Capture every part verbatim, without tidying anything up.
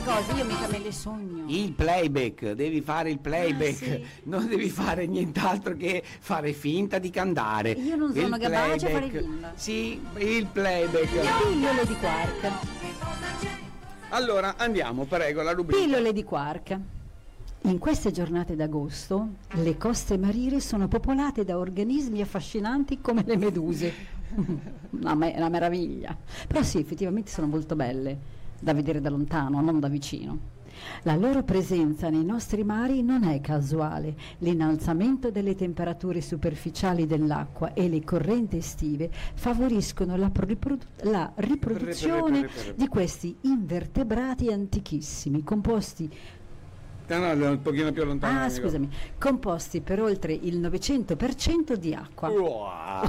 Cosa? Io mica me le sogno. Il playback, devi fare il playback, Ah, sì. non devi fare nient'altro che fare finta di cantare. Io non sono Il capace a fare playback. finta. Sì, il playback. Pillole di quark. Allora andiamo, prego, la rubrica. Pillole di quark. In queste giornate d'agosto le coste marine sono popolate da organismi affascinanti come le meduse. Una, me- una meraviglia. Però sì, effettivamente sono molto belle da vedere da lontano, non da vicino. La loro presenza nei nostri mari non è casuale. L'innalzamento delle temperature superficiali dell'acqua e le correnti estive favoriscono la, riprodu- la riproduzione di questi invertebrati antichissimi, composti No, no, un pochino più lontano. Ah, scusami, composti per oltre il novecento per cento di acqua. Wow,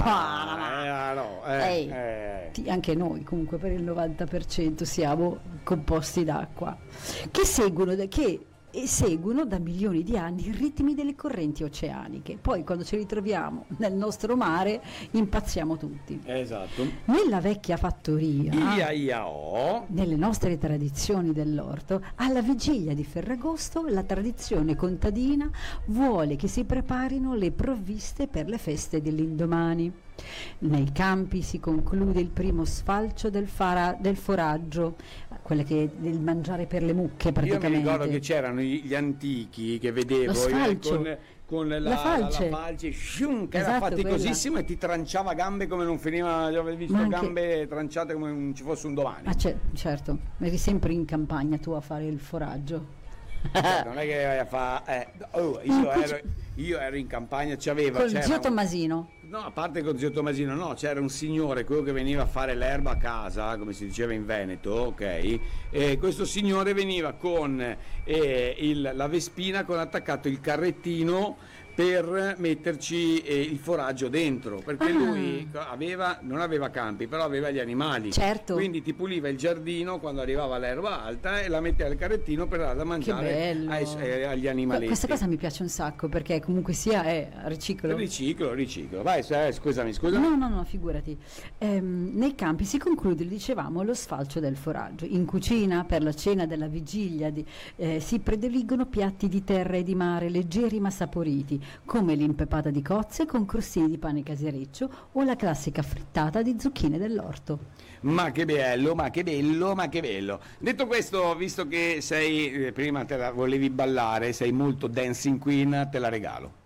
Ah, eh, no, eh, Ehi, eh. ti- anche noi comunque per il novanta per cento siamo composti d'acqua, che seguono, da- che e seguono da milioni di anni i ritmi delle correnti oceaniche. Poi quando ci ritroviamo nel nostro mare impazziamo tutti. Esatto. Nella vecchia fattoria, Ia ia oh. nelle nostre tradizioni dell'orto, alla vigilia di Ferragosto la tradizione contadina vuole che si preparino le provviste per le feste dell'indomani. Nei campi si conclude il primo sfalcio del, fara- del foraggio, quelle che del mangiare per le mucche Io praticamente. mi ricordo che c'erano gli gli antichi che vedevo Lo eh, sfalcio. con, con la, La la, falce. la falce, shum, che era Esatto, faticosissimo e ti tranciava gambe come non finiva. Io avevo visto Ma anche- gambe tranciate come non ci fosse un domani. Ah, c'è- certo, eri sempre in campagna tu a fare il foraggio. Cioè, non è che vai a fa eh, oh, io, ero, io ero in campagna, c'aveva Col c'era zio un- Tommasino. No, a parte con zio Tommasino, no, c'era un signore, quello che veniva a fare l'erba a casa, come si diceva in Veneto, ok? E questo signore veniva con eh, il- la vespina con attaccato il carrettino per metterci eh, il foraggio dentro, perché Ah. lui aveva, non aveva campi, però aveva gli animali. Certo. Quindi ti puliva il giardino quando arrivava l'erba alta e la metteva al carrettino per darla da Che mangiare bello. ai- eh, agli Que- animaletti. Questa cosa mi piace un sacco perché comunque sia è riciclo. Riciclo, riciclo. Vai, eh, scusami, scusami. No, no, no, figurati. Ehm, nei campi si conclude, dicevamo, lo sfalcio del foraggio. In cucina, per la cena della vigilia, di- eh, si prediligono piatti di terra e di mare, leggeri ma saporiti, come l'impepata di cozze con crostini di pane casereccio o la classica frittata di zucchine dell'orto. Ma che bello, ma che bello, ma che bello. Detto questo, visto che sei, eh, prima te la volevi ballare, sei molto dancing queen, te la regalo.